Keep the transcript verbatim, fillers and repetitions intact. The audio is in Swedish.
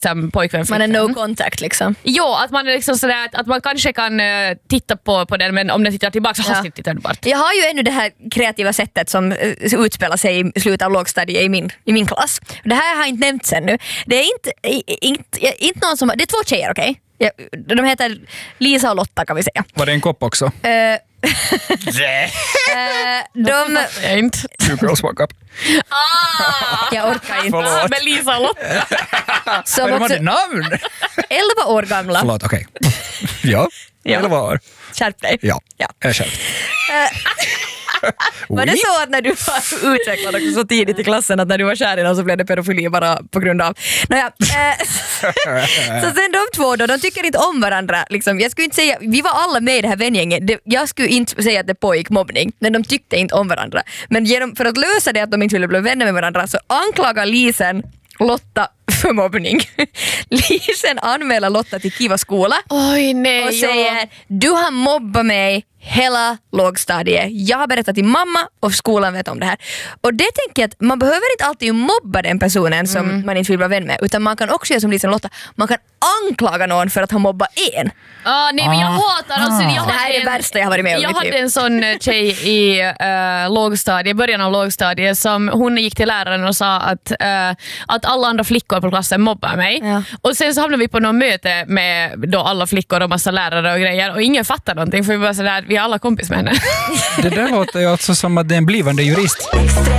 som pojkvän. Man är no contact liksom. Jo, att man är liksom sådär att, att man kanske kan uh, titta på, på den, men om den tittar tillbaka så ja. hastigt tittar du bort. Jag har ju ännu det här kreativa sättet som uh, utspelar sig i slutet av lågstadiet i min, i min klass. Det här har jag inte nämnt sen nu. Det är inte, inte, inte någon som... Det är två tjejer, okej? Okay? De heter Lisa och Lotta, kan vi säga. Var det en kopp också? Uh, de... Jag inte. Two girls walk up. Ah! Jag orkar inte. Ah, med Lisa och Lotta. Som de också hade namn. elva år gamla. Förlåt, okej. Okay. Ja, Ja. elva år. Skärp dig. Ja, ja. jag är skärpt. Var det så att när du var utvecklad också så tidigt i klassen att när du var kär i någon så blev det pedofili bara på grund av... Naja, eh, så sen de två då, de tycker inte om varandra. Liksom. Jag skulle inte säga, vi var alla med i det här vängänget. Det, jag skulle inte säga att det pågick mobbning, men de tyckte inte om varandra. Men genom, för att lösa det att de inte ville bli vänner med varandra så anklagar Lisen Lotta för mobbning. Lisen anmäler Lotta till Kiva skola. Oj, nej, och säger, ja. Du har mobbat mig hela lågstadiet. Jag har berättat till mamma och skolan vet om det här. Och det tänker jag att man behöver inte alltid mobba den personen som mm. man inte vill vara vän med, utan man kan också göra som Lisa och Lotta. Man kan anklaga någon för att ha mobbat en. Ah, nej, men jag hatar alltså, jag det här är det en, värsta jag har varit med om. Jag hade en sån tjej i uh, lågstadiet, början av lågstadiet, som hon gick till läraren och sa att, uh, att alla andra flickor på klassen mobbar mig. Ja. Och sen så hamnade vi på något möte med då alla flickor och massa lärare och grejer och ingen fattar någonting för vi bara sådär, vi är alla kompis med henne. Det där låter ju alltså som att det är en blivande jurist.